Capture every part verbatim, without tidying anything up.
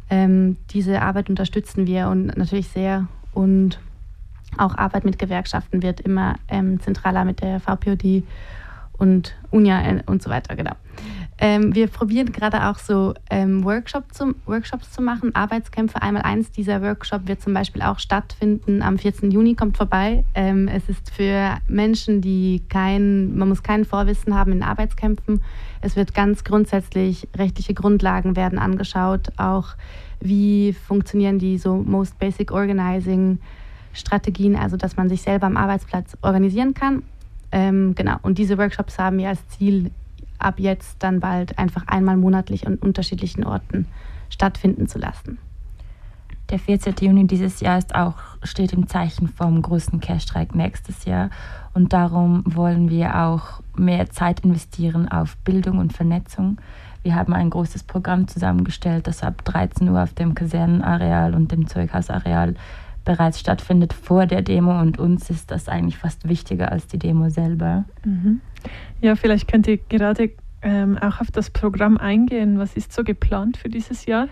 Ähm, diese Arbeit unterstützen wir und natürlich sehr. Und auch Arbeit mit Gewerkschaften wird immer ähm, zentraler mit der V P O D und Unia und so weiter, genau. Ähm, wir probieren gerade auch so ähm, Workshop zum, Workshops zu machen, Arbeitskämpfe. Einmal eins dieser Workshop wird zum Beispiel auch stattfinden am vierzehnten Juni, kommt vorbei. Ähm, es ist für Menschen, die kein, man muss kein Vorwissen haben in Arbeitskämpfen. Es wird ganz grundsätzlich, rechtliche Grundlagen werden angeschaut, auch wie funktionieren die so Most Basic Organizing Strategien, also dass man sich selber am Arbeitsplatz organisieren kann. Ähm, genau, und diese Workshops haben wir als Ziel, ab jetzt dann bald einfach einmal monatlich an unterschiedlichen Orten stattfinden zu lassen. Der vierzehnten Juni dieses Jahr ist auch, steht im Zeichen vom größten Care-Streik nächstes Jahr. Und darum wollen wir auch mehr Zeit investieren auf Bildung und Vernetzung. Wir haben ein großes Programm zusammengestellt, das ab dreizehn Uhr auf dem Kasernenareal und dem Zeughausareal bereits stattfindet vor der Demo, und uns ist das eigentlich fast wichtiger als die Demo selber. Mhm. Ja, vielleicht könnt ihr gerade ähm, auch auf das Programm eingehen. Was ist so geplant für dieses Jahr?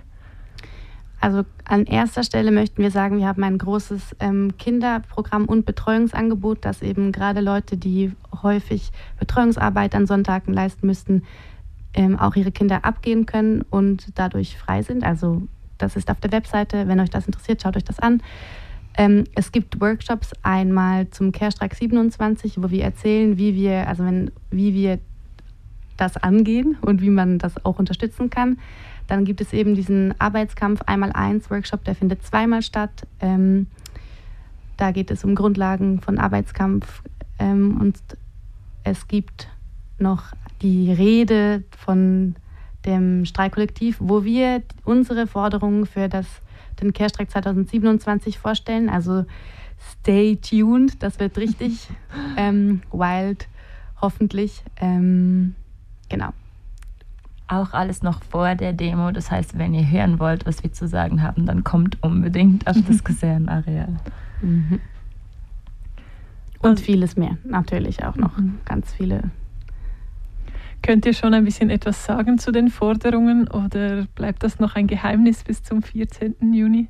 Also an erster Stelle möchten wir sagen, wir haben ein großes ähm, Kinderprogramm und Betreuungsangebot, das eben gerade Leute, die häufig Betreuungsarbeit an Sonntagen leisten müssten, ähm, auch ihre Kinder abgeben können und dadurch frei sind. Also das ist auf der Webseite. Wenn euch das interessiert, schaut euch das an. Ähm, es gibt Workshops einmal zum Care-Streik siebenundzwanzig, wo wir erzählen, wie wir, also wenn, wie wir das angehen und wie man das auch unterstützen kann. Dann gibt es eben diesen Arbeitskampf einmal eins Workshop, der findet zweimal statt. Ähm, da geht es um Grundlagen von Arbeitskampf. Ähm, und es gibt noch die Rede von dem Streikkollektiv, wo wir unsere Forderungen für das den Care-Streik zweitausendsiebenundzwanzig vorstellen. Also stay tuned, das wird richtig ähm, wild, hoffentlich. Ähm, genau. Auch alles noch vor der Demo. Das heißt, wenn ihr hören wollt, was wir zu sagen haben, dann kommt unbedingt auf das Kasernenareal. Mhm. Und vieles mehr, natürlich auch noch. Mhm. Ganz viele. Könnt ihr schon ein bisschen etwas sagen zu den Forderungen oder bleibt das noch ein Geheimnis bis zum vierzehnten Juni?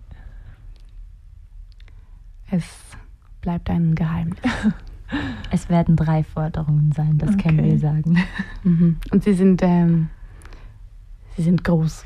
Es bleibt ein Geheimnis. Es werden drei Forderungen sein, das Okay. können wir sagen. Mhm. Und sie sind, ähm, sie sind groß.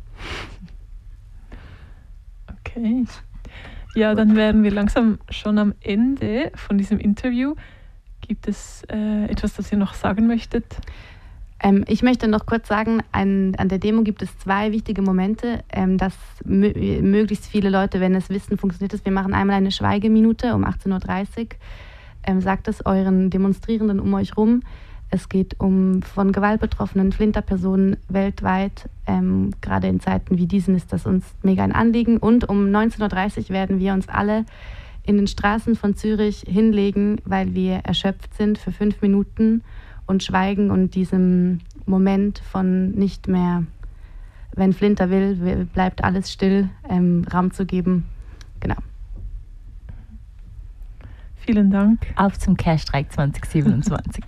Okay. Ja, dann wären wir langsam schon am Ende von diesem Interview. Gibt es äh, etwas, das ihr noch sagen möchtet? Ähm, ich möchte noch kurz sagen, an, an der Demo gibt es zwei wichtige Momente, ähm, dass mö- möglichst viele Leute, wenn es wissen, funktioniert es. Wir machen einmal eine Schweigeminute um achtzehn Uhr dreißig. Ähm, sagt es euren Demonstrierenden um euch rum. Es geht um von Gewalt betroffenen Flinterpersonen weltweit. Ähm, gerade in Zeiten wie diesen ist das uns mega ein Anliegen. Und um neunzehn Uhr dreißig werden wir uns alle in den Straßen von Zürich hinlegen, weil wir erschöpft sind für fünf Minuten und schweigen und diesem Moment von nicht mehr, wenn Flinter will, bleibt alles still, ähm, Raum zu geben. Genau. Vielen Dank. Auf zum Care-Streik zweitausendsiebenundzwanzig.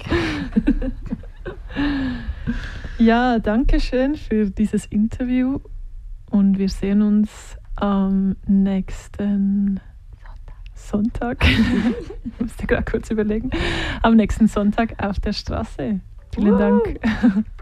Ja, danke schön für dieses Interview und wir sehen uns am nächsten Sonntag. Ich musste gerade kurz überlegen. Am nächsten Sonntag auf der Straße. Vielen Dank.